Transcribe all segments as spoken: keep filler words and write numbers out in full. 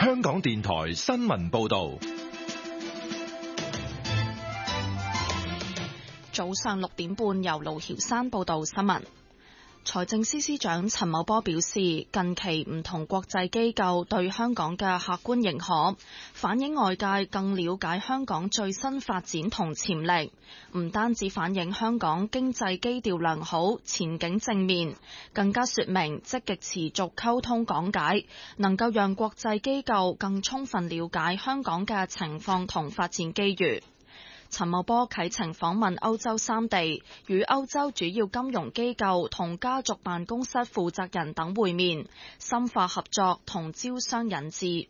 香港電台新聞報道。 早上六點半，由盧曉山報道新聞。財政司司長陳茂波表示，近期唔同國際機構對香港嘅客觀認可，反映外界更了解香港最新發展同潛力，唔單止反映香港經濟基調良好、前景正面，更加說明積極持續溝通講解，能夠讓國際機構更充分了解香港嘅情況同發展機遇。陳茂波啟程訪問歐洲三地，與歐洲主要金融機構同家族辦公室負責人等會面，深化合作同招商引資。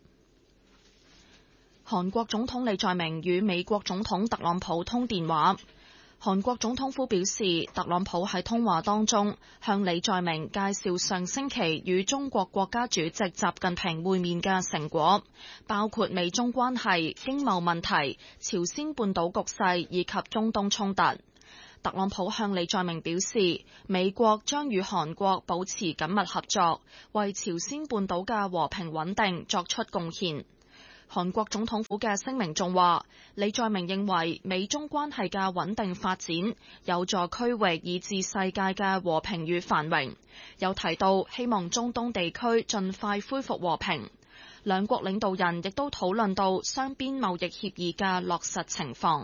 韓國總統李在明與美國總統特朗普通電話。韓國總統府表示，特朗普喺通話當中向李在明介紹上星期與中國國家主席習近平會面嘅成果，包括美中關係、經貿問題、朝鮮半島局勢以及中東衝突。特朗普向李在明表示，美國將與韓國保持緊密合作，為朝鮮半島嘅和平穩定作出貢獻。韓國總統府嘅聲明仲話，李在明認為美中關係嘅穩定發展有助區域以至世界嘅和平與繁榮，有提到希望中東地區盡快恢復和平。兩國領導人亦都討論到雙邊貿易協議嘅落實情況。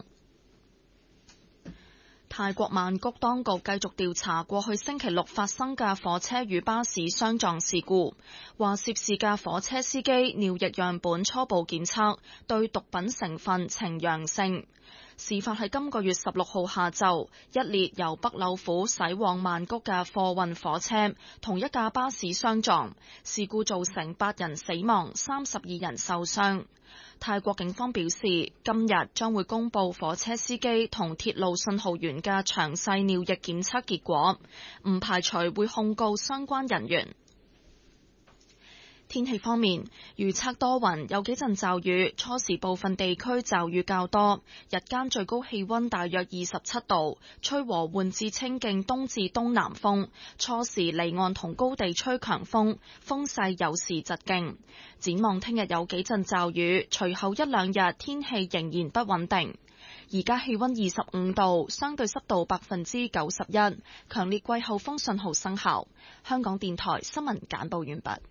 泰國曼谷當局繼續調查過去星期六發生嘅火車與巴士相撞事故，話涉事嘅火車司機尿液樣本初步檢測對毒品成分呈陽性。事發喺今個月十六號下晝，一列由北柳府駛往曼谷嘅貨運火車同一架巴士相撞，事故造成八人死亡、三十二人受傷。泰國警方表示，今日將會公布火車司機同鐵路信號員嘅詳細尿液檢測結果，唔排除會控告相關人員。天氣方面，預測多雲，有幾陣驟雨，初時部分地區驟雨較多，日間最高氣溫大約二十七度，吹和緩至清勁東至東南風，初時離岸同高地吹強風，風勢有時疾勁。展望聽日有幾陣驟雨，隨後一兩日天氣仍然不穩定。而家氣溫二十五度，相對濕度百分之九十一，強烈季候風信號生效。香港電台新聞簡報完畢。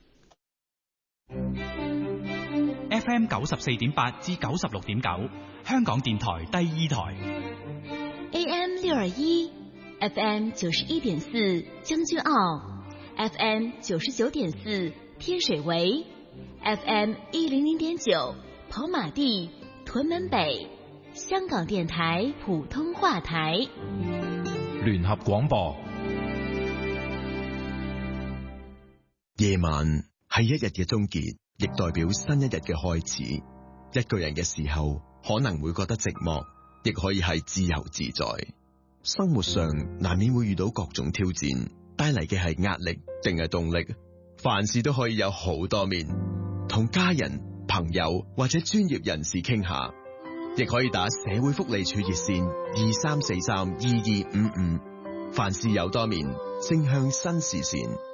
F M 九十四點八至九十六點九，香港電台第二台。 A M 六二一 ，F M 九十一點四將軍澳 ，F M 九十九點四天水圍 ，F M 一零零點九跑馬地屯門北，香港電台普通話台。 聯合廣播。 夜晚係一日嘅終結，亦代表新一日嘅開始。一個人嘅時候，可能會覺得寂寞，亦可以係自由自在。生活上難免會遇到各種挑戰，帶嚟嘅係壓力定係動力。凡事都可以有好多面，同家人、朋友或者專業人士傾下，亦可以打社會福利處熱線二三四三二二五五。凡事有多面，正向新視線。